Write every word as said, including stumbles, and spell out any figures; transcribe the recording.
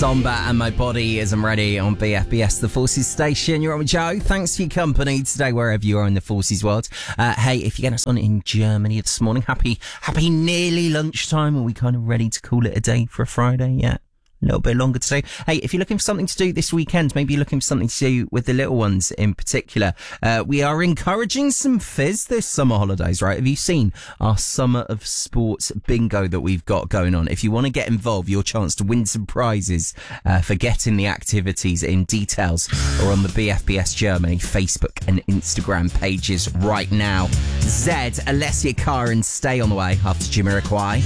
Somber and My Body Is I'm Ready on B F B S, the Forces station. You're on with Joe. Thanks for your company today, wherever you are in the Forces world. Uh, hey, if you get us on in Germany this morning, happy, happy nearly lunchtime. Are we kind of ready to call it a day for a Friday yet? A little bit longer today. Hey, if you're looking for something to do this weekend, maybe you're looking for something to do with the little ones in particular, uh, we are encouraging some fizz this summer holidays, right? Have you seen our Summer of Sports bingo that we've got going on? If you want to get involved, your chance to win some prizes uh, for getting the activities in details or on the B F B S Germany Facebook and Instagram pages right now. Zed, Alessia Cara and Stay on the way after Jamiroquai.